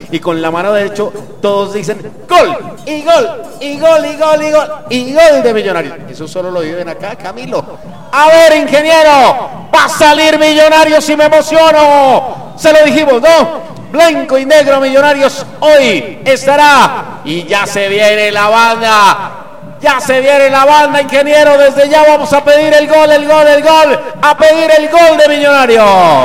y con la mano derecha todos dicen gol, y gol, y gol, y gol, y gol, y gol de Millonarios. Eso solo lo viven acá, Camilo. A ver, ingeniero, va a salir Millonarios y me emociono. Se lo dijimos, ¿no? Blanco y negro Millonarios hoy estará y ya se viene la banda. Ya se viene la banda, ingeniero. Desde ya vamos a pedir el gol, el gol, el gol. A pedir el gol de Millonarios.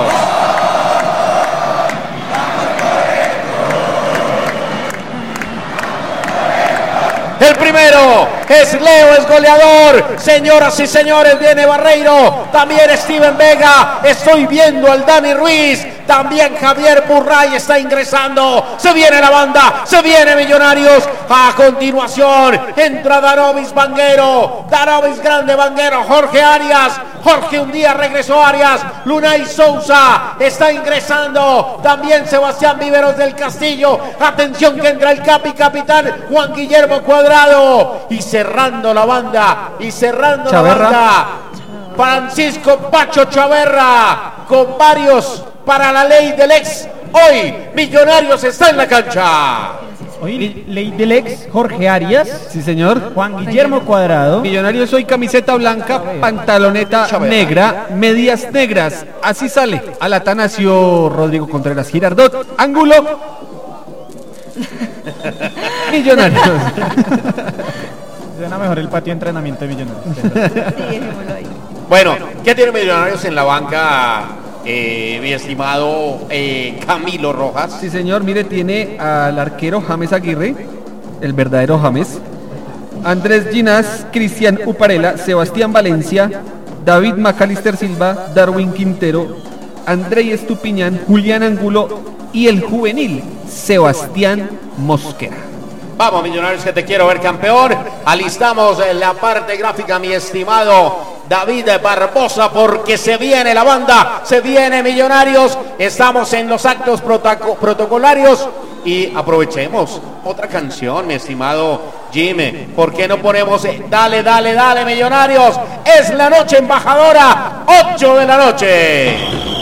El primero es Leo, es goleador. Señoras y señores, viene Barreiro. También Steven Vega. Estoy viendo al Dani Ruiz. También Javier Burray está ingresando. Se viene la banda. Se viene Millonarios. A continuación entra Darovis Vanguero. Darovis grande Vanguero. Jorge Arias. Jorge un día regresó Arias. Lunay Sousa está ingresando. También Sebastián Viveros del Castillo. Atención que entra el capitán Juan Guillermo Cuadrado. Y cerrando la banda. Y cerrando Chaverra. La banda. Francisco Pacho Chaverra. Con varios para la ley del ex. Hoy Millonarios está en la cancha. Hoy ley del ex, Jorge Arias. Sí, señor. Juan Guillermo Cuadrado. Millonarios hoy camiseta blanca, pantaloneta negra, medias negras. Así sale al Atanasio Rodrigo Contreras Girardot. Ángulo. Millonarios. Suena mejor el patio de entrenamiento de Millonarios. Sí, dejémoslo ahí. Bueno, ¿qué tiene Millonarios en la banca? Mi estimado Camilo Rojas. Sí, señor, mire, tiene al arquero James Aguirre, el verdadero James, Andrés Ginás, Cristian Uparela, Sebastián Valencia, David Macalister Silva, Darwin Quintero, Andrei Estupiñán, Julián Angulo y el juvenil Sebastián Mosquera. Vamos, Millonarios, que te quiero ver campeón. Alistamos la parte gráfica, mi estimado David Barbosa, porque se viene la banda, se viene Millonarios. Estamos en los actos protocolarios y aprovechemos otra canción, mi estimado Jimmy. ¿Por qué no ponemos dale, dale, dale, Millonarios? Es la noche embajadora, 8 de la noche.